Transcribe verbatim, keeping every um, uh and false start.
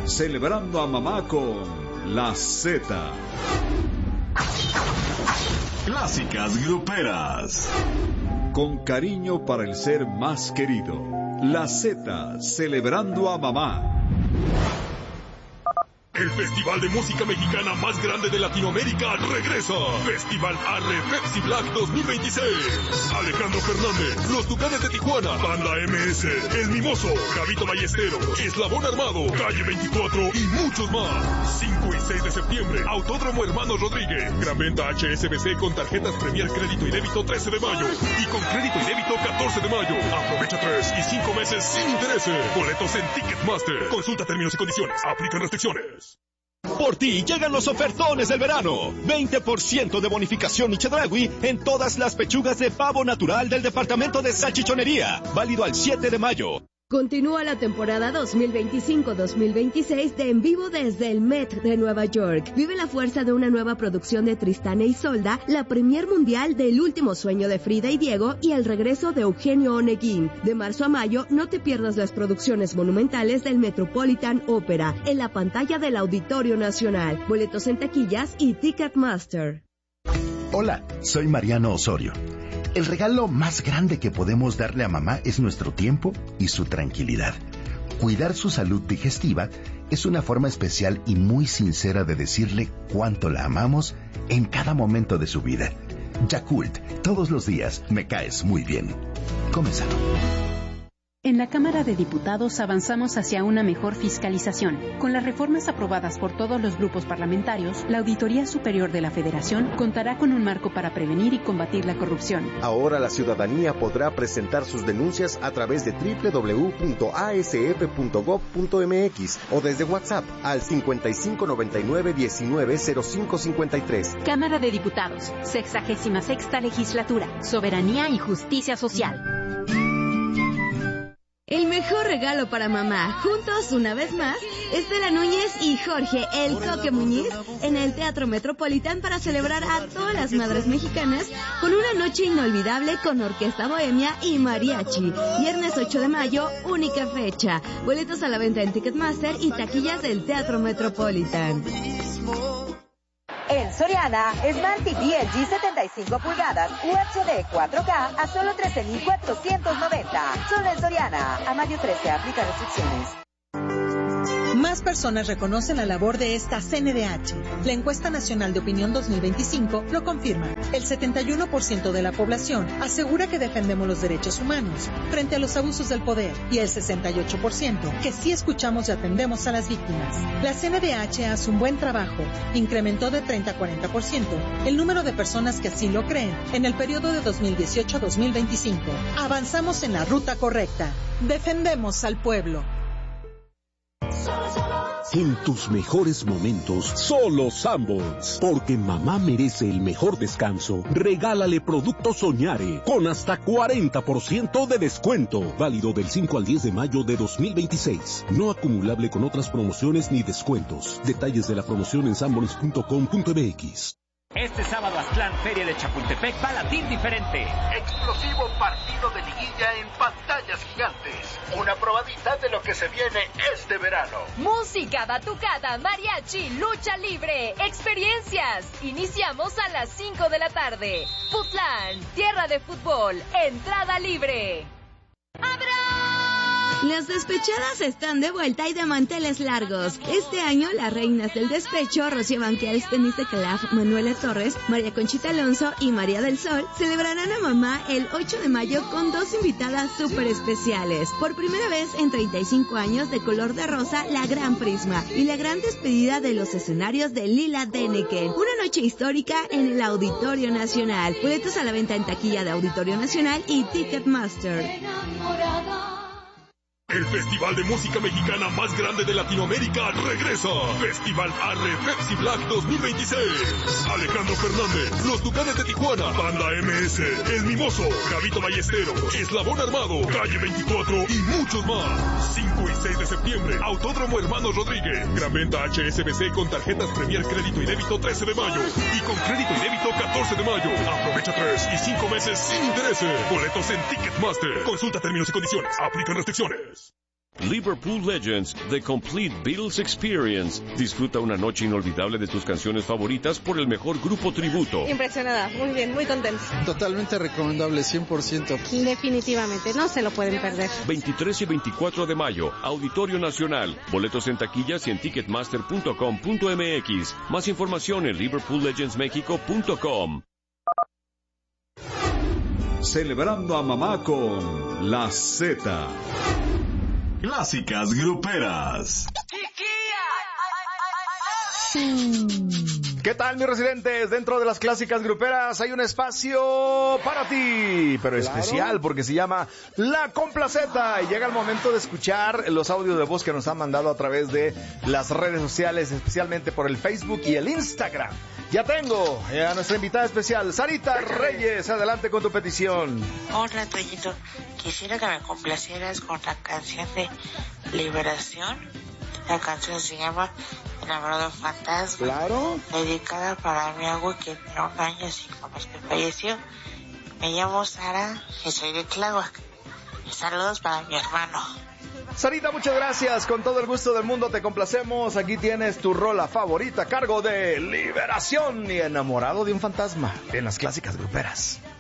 celebrando a mamá con La Z. Clásicas gruperas. Con cariño para el ser más querido. La Z, celebrando a mamá. El festival de música mexicana más grande de Latinoamérica regresa. Festival Arre Pepsi Black dos mil veintiséis. Alejandro Fernández, Los Tucanes de Tijuana, Banda M S, El Mimoso, Gabito Ballesteros, Eslabón Armado, Calle veinticuatro y muchos más. cinco y seis de septiembre, Autódromo Hermanos Rodríguez. Gran venta H S B C con tarjetas Premier Crédito y Débito trece de mayo. Y con Crédito y Débito catorce de mayo. Aprovecha tres y cinco meses sin intereses. Boletos en Ticketmaster. Consulta términos y condiciones. Aplican restricciones. Por ti llegan los ofertones del verano. veinte por ciento de bonificación y Chedraui en todas las pechugas de pavo natural del departamento de salchichonería. Válido al siete de mayo. Continúa la temporada dos mil veinticinco dos mil veintiséis de En Vivo desde el Met de Nueva York. Vive la fuerza de una nueva producción de Tristán e Isolda, la premier mundial del Último Sueño de Frida y Diego y el regreso de Eugenio Oneguín. De marzo a mayo, no te pierdas las producciones monumentales del Metropolitan Opera en la pantalla del Auditorio Nacional. Boletos en taquillas y Ticketmaster. Hola, soy Mariano Osorio. El regalo más grande que podemos darle a mamá es nuestro tiempo y su tranquilidad. Cuidar su salud digestiva es una forma especial y muy sincera de decirle cuánto la amamos en cada momento de su vida. Yakult, todos los días me caes muy bien. Comenzado. En la Cámara de Diputados avanzamos hacia una mejor fiscalización. Con las reformas aprobadas por todos los grupos parlamentarios, la Auditoría Superior de la Federación contará con un marco para prevenir y combatir la corrupción. Ahora la ciudadanía podrá presentar sus denuncias a través de doble u doble u doble u punto a s f punto gob punto m x o desde WhatsApp al cincuenta y cinco noventa y nueve diecinueve cero cinco cincuenta y tres. Cámara de Diputados, sexagésima sexta legislatura, soberanía y justicia social. El mejor regalo para mamá, juntos una vez más, Estela Núñez y Jorge El Coque Muñiz en el Teatro Metropolitan para celebrar a todas las madres mexicanas con una noche inolvidable con orquesta bohemia y mariachi. Viernes ocho de mayo, única fecha. Boletos a la venta en Ticketmaster y taquillas del Teatro Metropolitan. En Soriana, Smart T V L G setenta y cinco pulgadas U H D cuatro K a solo trece mil cuatrocientos noventa. Solo en Soriana. A mayo trece, aplica restricciones. Más personas reconocen la labor de esta C N D H. La encuesta nacional de opinión dos mil veinticinco lo confirma. El setenta y uno por ciento de la población asegura que defendemos los derechos humanos frente a los abusos del poder y el sesenta y ocho por ciento que sí escuchamos y atendemos a las víctimas. La C N D H hace un buen trabajo. Incrementó de treinta a cuarenta por ciento el número de personas que así lo creen en el periodo de dos mil dieciocho a dos mil veinticinco. Avanzamos en la ruta correcta. Defendemos al pueblo. En tus mejores momentos, solo Sanborns. Porque mamá merece el mejor descanso. Regálale productos Soñare con hasta cuarenta por ciento de descuento. Válido del cinco al diez de mayo de dos mil veintiséis. No acumulable con otras promociones ni descuentos. Detalles de la promoción en sanborns punto com punto m x. Este sábado Aztlán Feria de Chapultepec va a latir diferente. Explosivo partido de liguilla en pantallas gigantes. Una probadita de lo que se viene este verano. Música, batucada, mariachi, lucha libre, experiencias. Iniciamos a las cinco de la tarde. Futlán, tierra de fútbol, entrada libre. ¡Abra! Las despechadas están de vuelta y de manteles largos. Este año, las reinas del despecho, Rocío Banquels, Denise de Calaf, Manuela Torres, María Conchita Alonso y María del Sol, celebrarán a mamá el ocho de mayo con dos invitadas súper especiales. Por primera vez en treinta y cinco años, de color de rosa, la Gran Prisma y la gran despedida de los escenarios de Lila Deneken. Una noche histórica en el Auditorio Nacional. Boletos a la venta en taquilla de Auditorio Nacional y Ticketmaster. El festival de música mexicana más grande de Latinoamérica regresa. Festival Arre Pepsi Black dos mil veintiséis. Alejandro Fernández, Los Tucanes de Tijuana, Banda M S, El Mimoso, Gabito Ballesteros, Eslabón Armado, Calle veinticuatro y muchos más. cinco y seis de septiembre, Autódromo Hermanos Rodríguez. Gran venta H S B C con tarjetas Premier Crédito y Débito trece de mayo. Y con Crédito y Débito catorce de mayo. Aprovecha tres y cinco meses sin intereses. Boletos en Ticketmaster. Consulta términos y condiciones. Aplican restricciones. Liverpool Legends, The Complete Beatles Experience. Disfruta una noche inolvidable de tus canciones favoritas por el mejor grupo tributo. Impresionada, muy bien, muy contenta. Totalmente recomendable, cien por ciento. Definitivamente, no se lo pueden perder. veintitrés y veinticuatro de mayo, Auditorio Nacional. Boletos en taquillas y en ticketmaster punto com punto m x. Más información en liverpool legends mexico punto com. Celebrando a mamá con La Z. Clásicas gruperas. ¿Qué tal, mis residentes? Dentro de las clásicas gruperas hay un espacio para ti, pero claro, especial porque se llama La Complaceta y llega el momento de escuchar los audios de voz que nos han mandado a través de las redes sociales, especialmente por el Facebook y el Instagram. Ya tengo a nuestra invitada especial, Sarita Reyes. Adelante con tu petición. Hola, Toyito. Quisiera que me complacieras con la canción de Liberación. La canción se llama Enamorado Fantasma. Claro. Dedicada para mi abuelo que tiene un año así como es que falleció. Me llamo Sara y soy de Tláhuac. Saludos para mi hermano. Sarita, muchas gracias. Con todo el gusto del mundo te complacemos. Aquí tienes tu rola favorita a cargo de Liberación y Enamorado de un Fantasma en las clásicas gruperas.